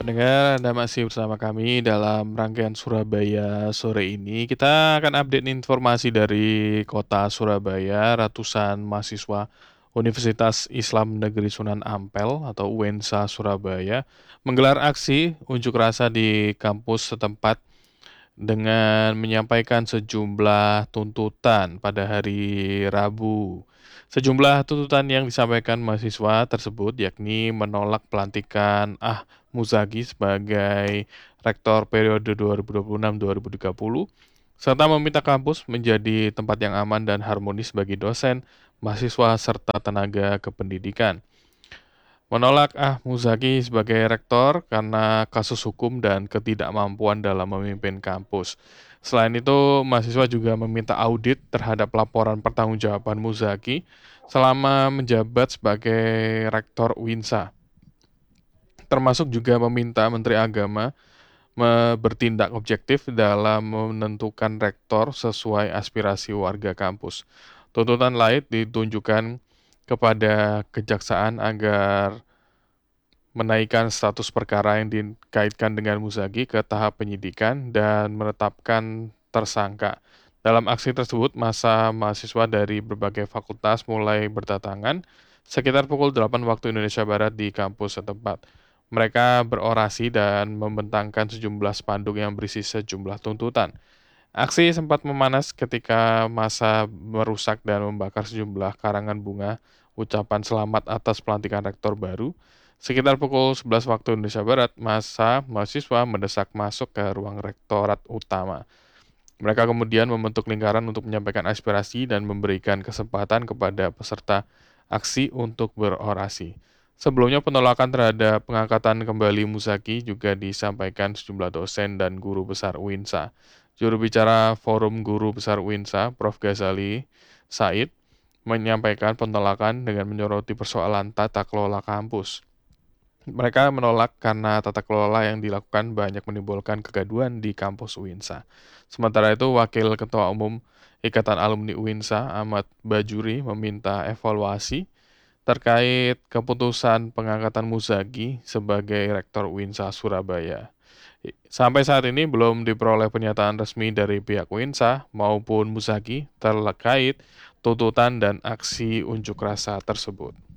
Pendengar, Anda masih bersama kami dalam rangkaian Surabaya sore ini. Kita akan update informasi dari kota Surabaya. Ratusan mahasiswa Universitas Islam Negeri Sunan Ampel atau UNSA Surabaya menggelar aksi unjuk rasa di kampus setempat dengan menyampaikan sejumlah tuntutan pada hari Rabu. Sejumlah tuntutan yang disampaikan mahasiswa tersebut yakni menolak pelantikan Muzagi sebagai rektor periode 2026-2030, serta meminta kampus menjadi tempat yang aman dan harmonis bagi dosen, mahasiswa, serta tenaga kependidikan. Menolak Muzaki sebagai rektor karena kasus hukum dan ketidakmampuan dalam memimpin kampus. Selain itu, mahasiswa juga meminta audit terhadap laporan pertanggungjawaban Muzaki selama menjabat sebagai rektor UINSA. Termasuk juga meminta Menteri Agama bertindak objektif dalam menentukan rektor sesuai aspirasi warga kampus. Tuntutan lain ditunjukkan kepada kejaksaan agar menaikkan status perkara yang dikaitkan dengan Muzaki ke tahap penyidikan dan menetapkan tersangka. Dalam aksi tersebut, massa mahasiswa dari berbagai fakultas mulai berdatangan sekitar pukul 8 waktu Indonesia Barat di kampus setempat. Mereka berorasi dan membentangkan sejumlah spanduk yang berisi sejumlah tuntutan. Aksi sempat memanas ketika massa merusak dan membakar sejumlah karangan bunga ucapan selamat atas pelantikan rektor baru. Sekitar pukul 11 waktu Indonesia Barat, massa mahasiswa mendesak masuk ke ruang rektorat utama. Mereka kemudian membentuk lingkaran untuk menyampaikan aspirasi dan memberikan kesempatan kepada peserta aksi untuk berorasi. Sebelumnya penolakan terhadap pengangkatan kembali Muzaki juga disampaikan sejumlah dosen dan guru besar UINSA. Juru bicara Forum Guru Besar UINSA, Prof. Ghazali Said, menyampaikan penolakan dengan menyoroti persoalan tata kelola kampus. Mereka menolak karena tata kelola yang dilakukan banyak menimbulkan kegaduhan di kampus UINSA. Sementara itu, Wakil Ketua Umum Ikatan Alumni UINSA, Ahmad Bajuri, meminta evaluasi terkait keputusan pengangkatan Muzaki sebagai Rektor UINSA Surabaya. Sampai saat ini belum diperoleh pernyataan resmi dari pihak UINSA maupun Muzaki terkait tuntutan dan aksi unjuk rasa tersebut.